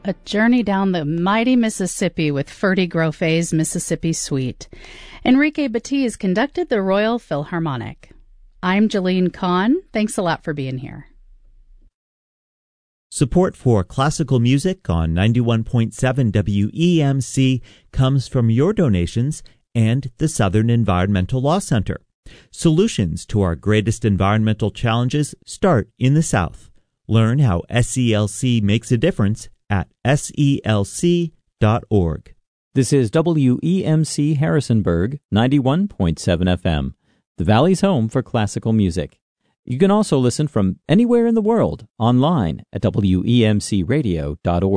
a journey down the mighty Mississippi with Ferdy Groffe's Mississippi Suite. Enrique Batiz conducted the Royal Philharmonic. I'm Jalene Kahn. Thanks a lot for being here. Support for classical music on 91.7 WEMC comes from your donations and the Southern Environmental Law Center. Solutions to our greatest environmental challenges start in the South. Learn how SELC makes a difference at selc.org. This is WEMC Harrisonburg, 91.7 FM, the Valley's home for classical music. You can also listen from anywhere in the world online at WEMCradio.org.